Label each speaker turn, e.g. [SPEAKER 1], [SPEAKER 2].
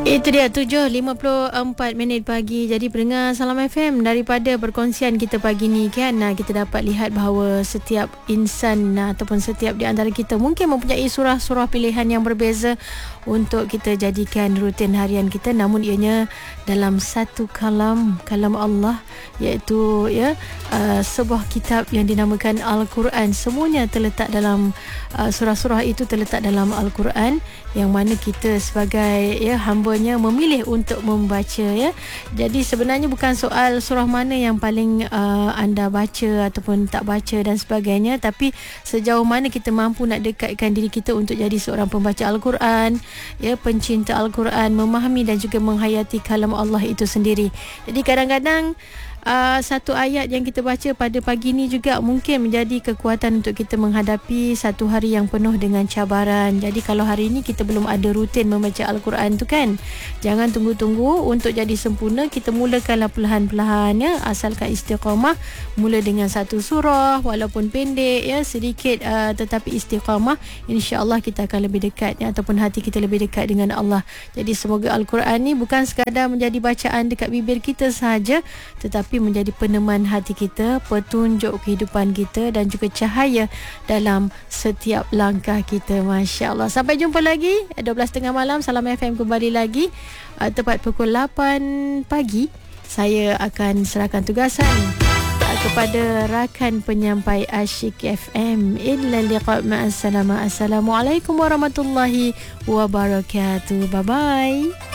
[SPEAKER 1] Itu dia 7.54 pagi. Jadi pendengar Salam FM, daripada perkongsian kita pagi ni kan, kita dapat lihat bahawa setiap insan ataupun setiap di antara kita mungkin mempunyai surah-surah pilihan yang berbeza untuk kita jadikan rutin harian kita, namun ianya dalam satu kalam Allah, iaitu sebuah kitab yang dinamakan Al-Quran. Semuanya terletak dalam surah-surah itu terletak dalam Al-Quran, yang mana kita sebagai hambanya memilih untuk membaca Jadi sebenarnya bukan soal surah mana yang paling anda baca ataupun tak baca dan sebagainya, tapi sejauh mana kita mampu nak dekatkan diri kita untuk jadi seorang pembaca Al-Quran, pencinta Al-Quran, memahami dan juga menghayati kalam Allah itu sendiri. Jadi kadang-kadang satu ayat yang kita baca pada pagi ni juga mungkin menjadi kekuatan untuk kita menghadapi satu hari yang penuh dengan cabaran. Jadi kalau hari ini kita belum ada rutin membaca Al-Quran tu kan, jangan tunggu-tunggu untuk jadi sempurna. Kita mulakanlah perlahan-lahan, asalkan istiqamah. Mula dengan satu surah walaupun pendek sedikit, tetapi istiqamah, insya-Allah kita akan lebih dekat ataupun hati kita lebih dekat dengan Allah. Jadi semoga Al-Quran ni bukan sekadar menjadi bacaan dekat bibir kita sahaja, tetapi menjadi peneman hati kita, petunjuk kehidupan kita dan juga cahaya dalam setiap langkah kita. Masya Allah. Sampai jumpa lagi 12.30 malam. Salam FM kembali lagi tepat pukul 8 pagi. Saya akan serahkan tugasan kepada rakan penyampai Asyik FM. Illa liqa' ma'as salamah. Assalamualaikum warahmatullahi wabarakatuh. Bye bye.